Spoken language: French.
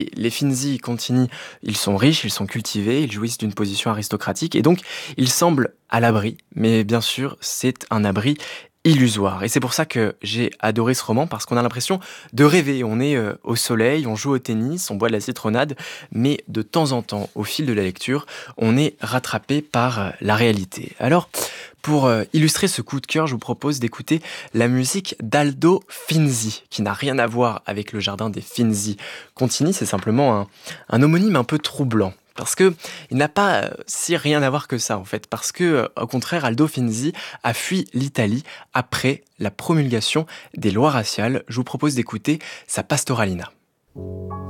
Les Finzi Contini, ils sont riches, ils sont cultivés, ils jouissent d'une position aristocratique et donc ils semblent à l'abri. Mais bien sûr, c'est un abri illusoire. Et c'est pour ça que j'ai adoré ce roman parce qu'on a l'impression de rêver. On est au soleil, on joue au tennis, on boit de la citronnade, mais de temps en temps, au fil de la lecture, on est rattrapé par la réalité. Alors, pour illustrer ce coup de cœur, je vous propose d'écouter la musique d'Aldo Finzi, qui n'a rien à voir avec le jardin des Finzi. Contini, c'est simplement un homonyme un peu troublant. Parce que il n'a pas si rien à voir que ça en fait, parce que au contraire Aldo Finzi a fui l'Italie après la promulgation des lois raciales. Je vous propose d'écouter sa Pastoralina.